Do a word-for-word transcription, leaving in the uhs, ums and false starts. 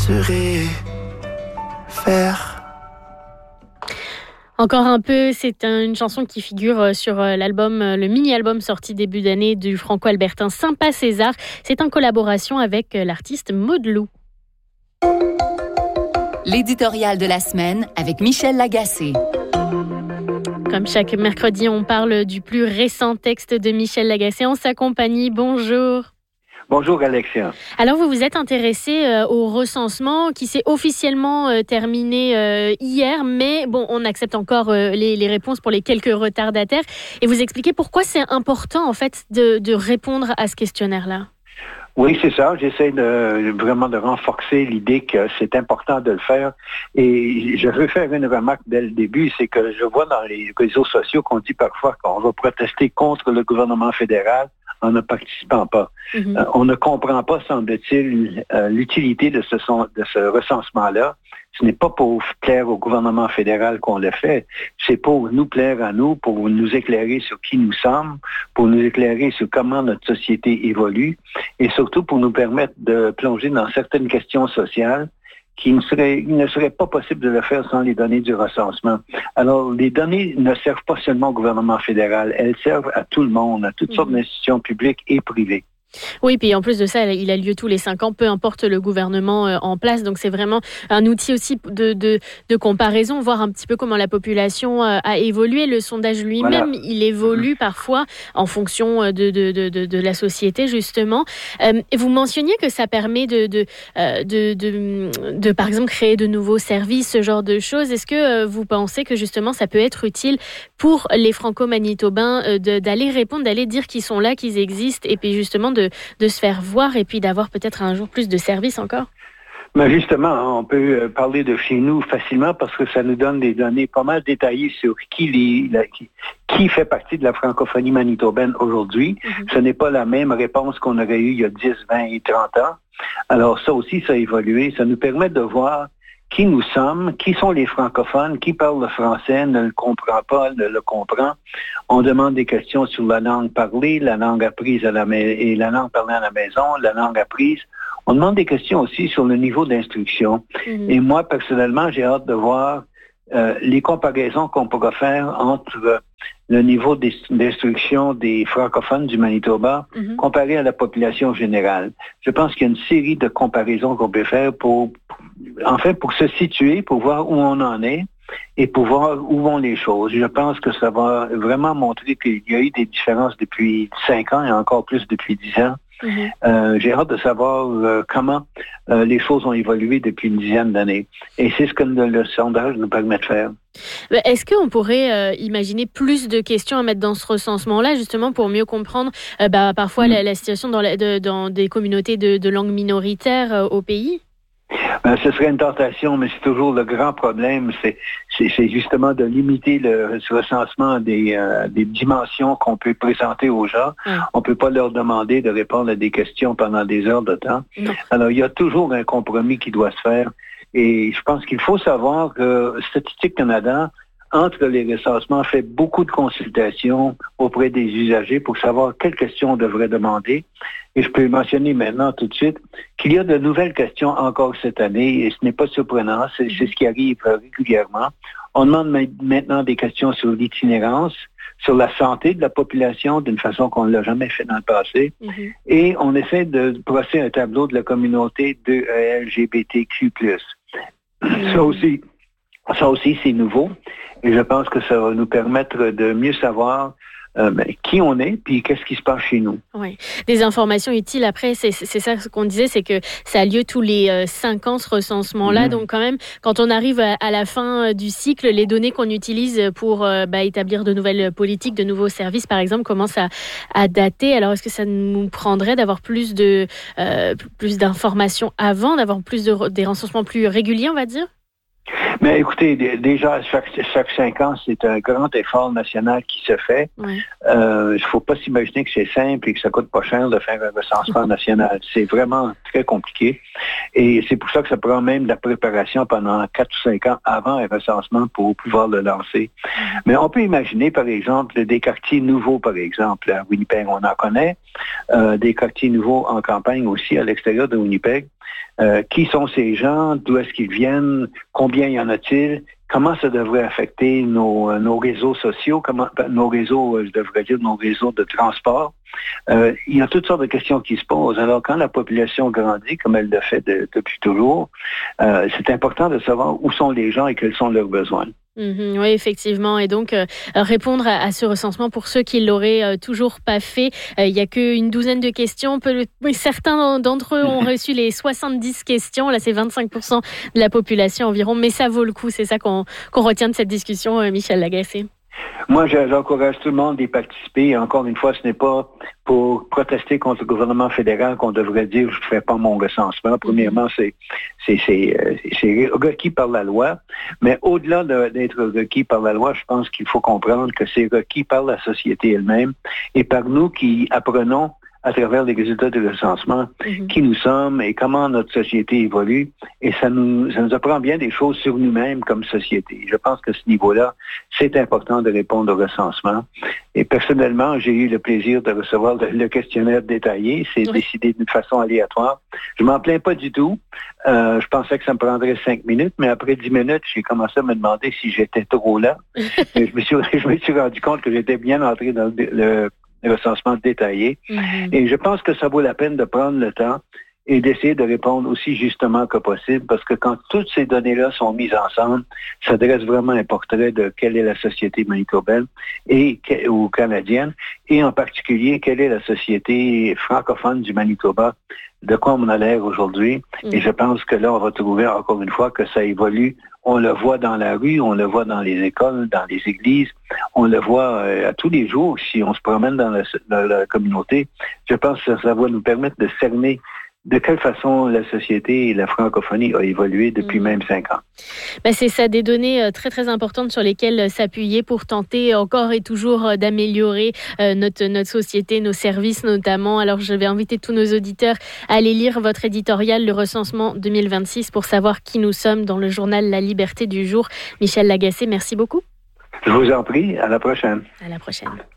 rassurer, faire. Encore un peu, c'est une chanson qui figure sur l'album, le mini-album sorti début d'année du franco-albertain Sympa César. C'est en collaboration avec l'artiste Maud Lou. L'éditorial de la semaine avec Michel Lagacé. Comme chaque mercredi, on parle du plus récent texte de Michel Lagacé en sa compagnie. Bonjour. Bonjour Alexia. Alors vous vous êtes intéressé euh, au recensement qui s'est officiellement euh, terminé euh, hier, mais bon, on accepte encore euh, les, les réponses pour les quelques retardataires. Et vous expliquez pourquoi c'est important en fait de, de répondre à ce questionnaire-là. Oui, c'est ça. J'essaie de, vraiment de renforcer l'idée que c'est important de le faire. Et je veux faire une remarque dès le début, c'est que je vois dans les réseaux sociaux qu'on dit parfois qu'on va protester contre le gouvernement fédéral en ne participant pas. Mm-hmm. Euh, on ne comprend pas, semble-t-il, euh, l'utilité de ce, son, de ce recensement-là. Ce n'est pas pour plaire au gouvernement fédéral qu'on le fait, c'est pour nous plaire à nous, pour nous éclairer sur qui nous sommes, pour nous éclairer sur comment notre société évolue et surtout pour nous permettre de plonger dans certaines questions sociales qui ne serait, il ne serait pas possible de le faire sans les données du recensement. Alors, les données ne servent pas seulement au gouvernement fédéral, elles servent à tout le monde, à toutes mmh. sortes d'institutions publiques et privées. Oui, puis en plus de ça, il a lieu tous les cinq ans, peu importe le gouvernement euh, en place. Donc c'est vraiment un outil aussi de, de, de comparaison, voir un petit peu comment la population euh, a évolué. Le sondage lui-même, voilà. il évolue parfois en fonction de, de, de, de, de la société, justement. Euh, vous mentionniez que ça permet de, de, de, de, de, de, par exemple, créer de nouveaux services, ce genre de choses. Est-ce que euh, vous pensez que justement ça peut être utile pour les franco-manitobains euh, de, d'aller répondre, d'aller dire qu'ils sont là, qu'ils existent, et puis justement de de se faire voir et puis d'avoir peut-être un jour plus de services encore? Mais justement, on peut parler de chez nous facilement parce que ça nous donne des données pas mal détaillées sur qui, les, la, qui, qui fait partie de la francophonie manitobaine aujourd'hui. Mm-hmm. Ce n'est pas la même réponse qu'on aurait eue il y a dix, vingt et trente ans. Alors ça aussi, ça a évolué. Ça nous permet de voir qui nous sommes, qui sont les francophones, qui parlent le français, ne le comprend pas, ne le comprend. On demande des questions sur la langue parlée, la langue apprise à la ma- et la langue parlée à la maison, la langue apprise. On demande des questions aussi sur le niveau d'instruction. Mm-hmm. Et moi, personnellement, j'ai hâte de voir euh, les comparaisons qu'on pourra faire entre euh, le niveau d'instruction des francophones du Manitoba mm-hmm. comparé à la population générale. Je pense qu'il y a une série de comparaisons qu'on peut faire pour, enfin, pour se situer, pour voir où on en est et pour voir où vont les choses. Je pense que ça va vraiment montrer qu'il y a eu des différences depuis cinq ans et encore plus depuis dix ans. Mm-hmm. Euh, j'ai hâte de savoir euh, comment euh, les choses ont évolué depuis une dizaine d'années. Et c'est ce que le, le sondage nous permet de faire. Est-ce qu'on pourrait euh, imaginer plus de questions à mettre dans ce recensement-là, justement pour mieux comprendre euh, bah, parfois mm. la, la situation dans, la, de, dans des communautés de, de langue minoritaire euh, au pays? Ben, ce serait une tentation, mais c'est toujours le grand problème, c'est, c'est, c'est justement de limiter le recensement des, euh, des dimensions qu'on peut présenter aux gens. Mmh. On ne peut pas leur demander de répondre à des questions pendant des heures de temps. Mmh. Alors, il y a toujours un compromis qui doit se faire. Et je pense qu'il faut savoir que Statistique Canada, entre les recensements, fait beaucoup de consultations auprès des usagers pour savoir quelles questions on devrait demander. Et je peux mentionner maintenant tout de suite qu'il y a de nouvelles questions encore cette année et ce n'est pas surprenant, c'est, c'est ce qui arrive régulièrement. On demande maintenant des questions sur l'itinérance, sur la santé de la population d'une façon qu'on ne l'a jamais fait dans le passé. Mm-hmm. Et on essaie de brosser un tableau de la communauté de L G B T Q plus. Mm-hmm. Ça aussi, ça aussi, c'est nouveau. Et je pense que ça va nous permettre de mieux savoir euh, ben, qui on est, puis qu'est-ce qui se passe chez nous. Oui, des informations utiles. Après, c'est, c'est ça ce qu'on disait, c'est que ça a lieu tous les euh, cinq ans, ce recensement-là. Mmh. Donc quand même, quand on arrive à, à la fin du cycle, les données qu'on utilise pour euh, bah, établir de nouvelles politiques, de nouveaux services, par exemple, commencent à, à dater. Alors, est-ce que ça nous prendrait d'avoir plus, de, euh, plus d'informations avant, d'avoir plus de, des recensements plus réguliers, on va dire? Mais écoutez, déjà, chaque, chaque cinq ans, c'est un grand effort national qui se fait. Oui. Euh, il ne faut pas s'imaginer que c'est simple et que ça coûte pas cher de faire un recensement national. C'est vraiment très compliqué. Et c'est pour ça que ça prend même de la préparation pendant quatre ou cinq ans avant un recensement pour pouvoir le lancer. Mais on peut imaginer, par exemple, des quartiers nouveaux, par exemple. À Winnipeg, on en connaît. Euh, des quartiers nouveaux en campagne aussi, à l'extérieur de Winnipeg. Euh, qui sont ces gens? D'où est-ce qu'ils viennent? Combien y en a-t-il? Comment ça devrait affecter nos, nos réseaux sociaux, comment, nos réseaux, je devrais dire, nos réseaux de transport? Euh, il y a toutes sortes de questions qui se posent. Alors, quand la population grandit, comme elle le fait de, depuis toujours, euh, c'est important de savoir où sont les gens et quels sont leurs besoins. Mmh, oui, effectivement. Et donc, euh, répondre à, à ce recensement pour ceux qui ne l'auraient euh, toujours pas fait. Il euh, n'y a qu'une douzaine de questions. Peut, certains d'entre eux ont reçu les soixante-dix questions. Là, c'est vingt-cinq pour cent de la population environ. Mais ça vaut le coup. C'est ça qu'on, qu'on retient de cette discussion, euh, Michel Lagacé. Moi, j'encourage tout le monde d'y participer. Encore une fois, ce n'est pas pour protester contre le gouvernement fédéral qu'on devrait dire « je ne fais pas mon recensement ». Premièrement, c'est, c'est, c'est, c'est requis par la loi. Mais au-delà de, d'être requis par la loi, je pense qu'il faut comprendre que c'est requis par la société elle-même et par nous qui apprenons à travers les résultats du recensement, mm-hmm. qui nous sommes et comment notre société évolue. Et ça nous, ça nous apprend bien des choses sur nous-mêmes comme société. Je pense que ce niveau-là, c'est important de répondre au recensement. Et personnellement, j'ai eu le plaisir de recevoir le, le questionnaire détaillé. C'est oui. décidé d'une façon aléatoire. Je m'en plains pas du tout. Euh, je pensais que ça me prendrait cinq minutes, mais après dix minutes, j'ai commencé à me demander si j'étais trop lent. Et je me suis, je me suis rendu compte que j'étais bien entré dans le, le recensement détaillé. Mm-hmm. Et je pense que ça vaut la peine de prendre le temps et d'essayer de répondre aussi justement que possible, parce que quand toutes ces données-là sont mises ensemble, ça dresse vraiment un portrait de quelle est la société manitobaine et ou canadienne, et en particulier, quelle est la société francophone du Manitoba, de quoi on a l'air aujourd'hui. Mm-hmm. Et je pense que là, on va trouver encore une fois que ça évolue. On le voit dans la rue, on le voit dans les écoles, dans les églises, on le voit euh, à tous les jours. Si on se promène dans la, dans la communauté, je pense que ça va nous permettre de cerner de quelle façon la société et la francophonie a évolué depuis mmh. même cinq ans. Ben c'est ça, des données très très importantes sur lesquelles s'appuyer pour tenter encore et toujours d'améliorer euh, notre, notre société, nos services notamment. Alors je vais inviter tous nos auditeurs à aller lire votre éditorial, le recensement deux mille vingt-six, pour savoir qui nous sommes, dans le journal La Liberté du jour. Michel Lagacé, merci beaucoup. Je vous en prie, à la prochaine. À la prochaine.